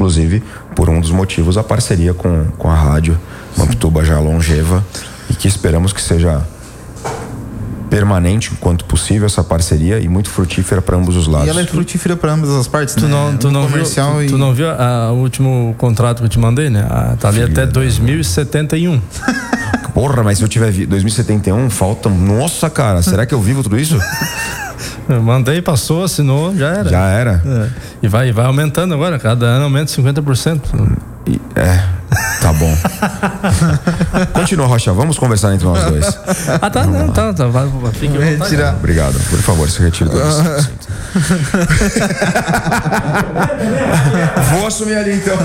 inclusive por um dos motivos a parceria com a rádio Mampituba já longeva, e que esperamos que seja permanente enquanto possível essa parceria e muito frutífera para ambos os lados. E ela é frutífera para ambas as partes, tu né? Não viu o último contrato que eu te mandei, né? Tá ali até 2071. Porra, mas se eu tiver 2071, falta... Nossa, cara, será que eu vivo tudo isso? Eu mandei, passou, assinou, já era. Já era. E vai aumentando agora, cada ano aumenta 50%. Tá bom. Continua, Rocha, vamos conversar entre nós dois. Fique à vontade. Obrigado, por favor, se retire do Vou assumir ali então.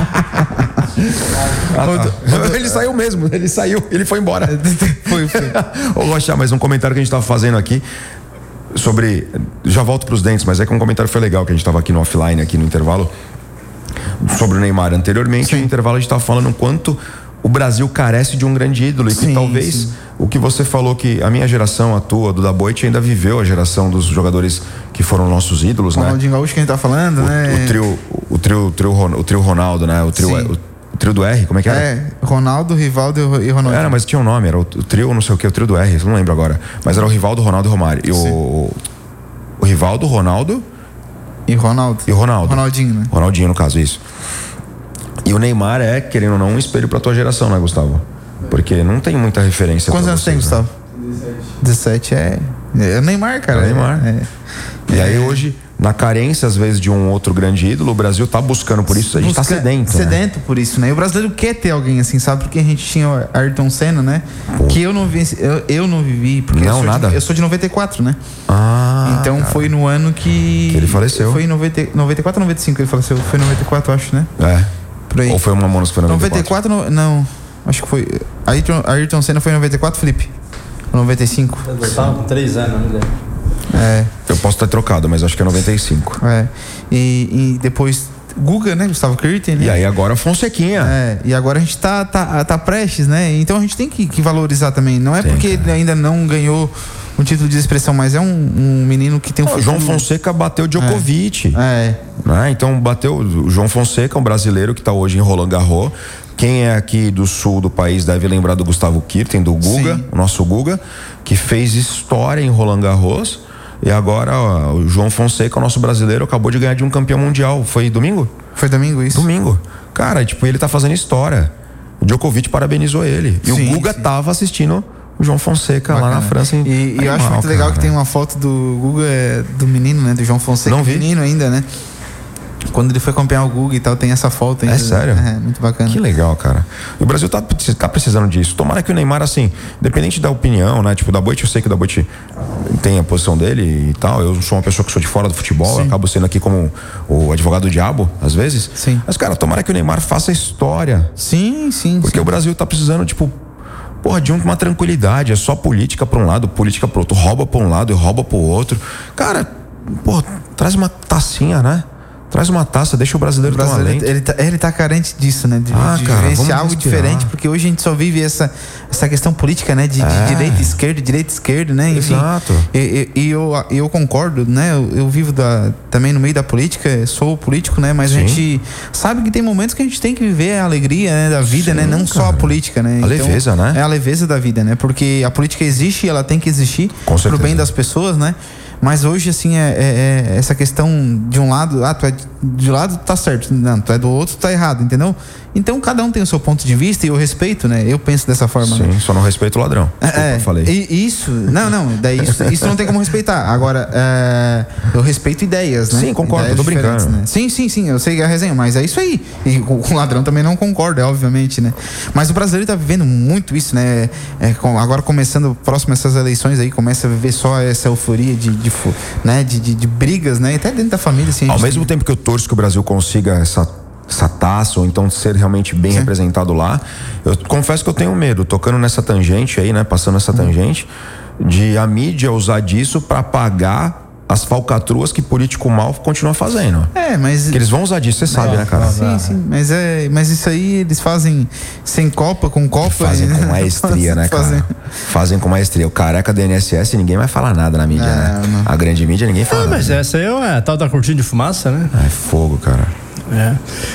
Ele saiu mesmo, ele foi embora. Foi. Ô, Rocha, mas um comentário que a gente tava fazendo aqui sobre, já volto pros dentes, mas é que um comentário foi legal, que a gente tava aqui no offline, aqui no intervalo, sobre o Neymar anteriormente. No intervalo a gente estava falando o quanto o Brasil carece de um grande ídolo, e que talvez o que você falou, que a minha geração, a tua, do Daboit, ainda viveu a geração dos jogadores que foram nossos ídolos, né? Ronaldinho Gaúcho que a gente tá falando, né? O trio Ronaldo, né? O trio do R, como é que era? Ronaldo, Rivaldo e Ronaldo. Era, mas tinha um nome, era o trio não sei o que, o trio do R, não lembro agora. Mas era o Rivaldo, Ronaldo e Romário. E o Rivaldo, Ronaldo... E Ronaldo. Ronaldinho, né? Ronaldinho, no caso, isso. E o Neymar é, querendo ou não, um espelho pra tua geração, né, Gustavo? Porque não tem muita referência. Quantos anos tem, Gustavo? 17 é o Neymar, cara. É o Neymar. E aí hoje, na carência, às vezes, de um outro grande ídolo, o Brasil tá buscando por isso, a gente tá sedento. Sedento, né? Por isso, né? E o brasileiro quer ter alguém assim, sabe? Porque a gente tinha o Ayrton Senna, né? Que eu não vivi, porque eu sou de 94, né? Então cara, foi no ano que ele faleceu. Foi em 94 ou 95 ele faleceu? Foi em 94, acho, né? Por aí. Ou foi uma Mamonas que foi em 94? 94, não. Acho que foi. Ayrton Senna foi em 94, Felipe? 95? Eu tava com 3 anos, né? Eu posso ter trocado, mas acho que é 95. E depois Guga, né? Gustavo Kirten, né? E aí agora Fonsequinha. E agora a gente tá prestes, né? Então a gente tem que valorizar também. Não é porque ele ainda não ganhou um título de expressão, mas é um menino que tem um futuro. João Fonseca bateu Djokovic. Então bateu o João Fonseca, um brasileiro que tá hoje em Roland Garros. Quem é aqui do sul do país deve lembrar do Gustavo Kirten, do Guga, o nosso Guga, que fez história em Roland Garros. E agora o João Fonseca, o nosso brasileiro, acabou de ganhar de um campeão mundial. Foi domingo? Foi domingo, isso. Domingo. Cara, ele tá fazendo história. O Djokovic parabenizou ele. E o Guga tava assistindo o João Fonseca lá na França. E eu acho muito legal que tem uma foto do Guga, do menino, né? Do João Fonseca. Não vi. Menino ainda, né? Quando ele foi acompanhar o Guga e tal, tem essa foto ainda. É sério? Muito bacana. Que legal, cara. E o Brasil tá precisando disso. Tomara que o Neymar, assim, independente da opinião, né? Tipo, o Daboit, eu sei que o Daboit tem a posição dele e tal. Eu sou uma pessoa que sou de fora do futebol. Eu acabo sendo aqui como o advogado do diabo, às vezes. Mas, cara, tomara que o Neymar faça história. Sim. Porque o Brasil tá precisando, tipo, de uma tranquilidade. É só política pra um lado, política pro outro. Rouba pra um lado e rouba pro outro. Cara, traz uma tacinha, né? Traz uma taça, deixa o brasileiro ter um alento. Ele tá carente disso, né? De vivenciar algo diferente, porque hoje a gente só vive essa questão política, né? De direita e esquerda, né? Enfim, exato. E eu concordo, né? Eu vivo também no meio da política, sou político, né? Mas a gente sabe que tem momentos que a gente tem que viver a alegria, né, da vida, né? Não só a política, né? A leveza, né? É a leveza da vida, né? Porque a política existe e ela tem que existir pro bem das pessoas, né? Mas hoje, assim, essa questão de um lado, tu é de um lado, tá certo, não, tu é do outro, tá errado, entendeu? Então cada um tem o seu ponto de vista e eu respeito, né? Eu penso dessa forma. Sim, né? Só não respeito o ladrão. Eu falei. Daí isso não tem como respeitar. Agora, eu respeito ideias, né? Sim, concordo, tô brincando. Né? Sim, eu sei que é a resenha, mas é isso aí. E o ladrão também não concorda, obviamente, né? Mas o brasileiro tá vivendo muito isso, né? Agora começando próximo a essas eleições aí, começa a viver só essa euforia de brigas, né? Até dentro da família, assim. Ao mesmo tempo que eu torço que o Brasil consiga essa taça, ou então ser realmente bem representado lá, eu confesso que eu tenho medo, tocando nessa tangente aí, né? Passando essa tangente, de a mídia usar disso pra pagar as falcatruas que político mal continua fazendo. Mas... Que eles vão usar disso, você sabe, né, cara? Sim. Mas isso aí eles fazem sem Copa, com Copa. Fazem com maestria, né, cara? Fazem com maestria. O careca do INSS, ninguém vai falar nada na mídia, né? Não. A grande mídia, ninguém fala nada. Mas essa aí é a tal da cortina de fumaça, né? É fogo, cara.